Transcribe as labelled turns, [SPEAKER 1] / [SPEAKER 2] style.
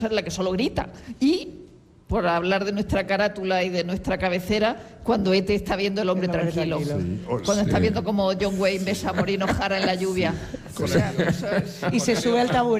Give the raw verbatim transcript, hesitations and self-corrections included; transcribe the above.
[SPEAKER 1] es la que solo grita. Y por hablar de nuestra carátula y de nuestra cabecera, cuando E T está viendo El hombre
[SPEAKER 2] El hombre
[SPEAKER 1] tranquilo,
[SPEAKER 2] tranquilo.
[SPEAKER 3] Sí, o-
[SPEAKER 1] cuando está
[SPEAKER 3] sí.
[SPEAKER 1] viendo como John Wayne besa a Maureen O'Hara en la lluvia. O sea, eso es-
[SPEAKER 2] Y se sube al taburete.